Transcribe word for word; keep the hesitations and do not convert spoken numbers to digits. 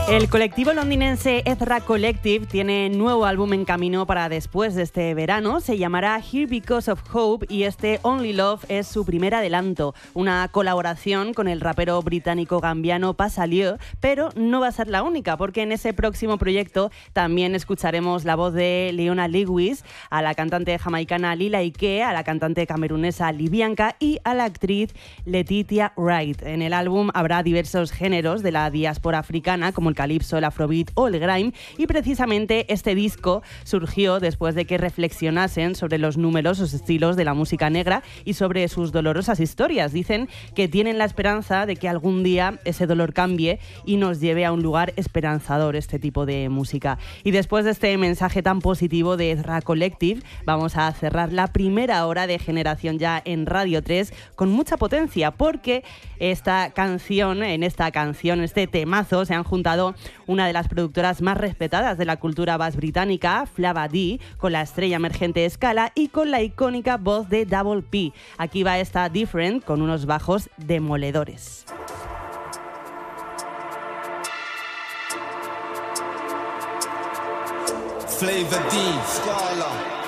El colectivo londinense Ezra Collective tiene nuevo álbum en camino para después de este verano. Se llamará Here Because of Hope y este Only Love es su primer adelanto. Una colaboración con el rapero británico gambiano Pasalieu, pero no va a ser la única, porque en ese próximo proyecto también escucharemos la voz de Leona Lewis, a la cantante jamaicana Lila Ike, a la cantante camerunesa Libianca y a la actriz Letitia Wright. En el álbum habrá diversos géneros de la diáspora africana, como el calipso, el afrobeat o el grime, y precisamente este disco surgió después de que reflexionasen sobre los numerosos estilos de la música negra y sobre sus dolorosas historias. Dicen que tienen la esperanza de que algún día ese dolor cambie y nos lleve a un lugar esperanzador este tipo de música. Y después de este mensaje tan positivo de Ezra Collective, vamos a cerrar la primera hora de Generación Ya en Radio tres con mucha potencia, porque esta canción, en esta canción, este temazo, se han juntado una de las productoras más respetadas de la cultura bass británica, Flava D, con la estrella emergente Scala y con la icónica voz de Double P. Aquí va esta Different con unos bajos demoledores. Flava D, Scala.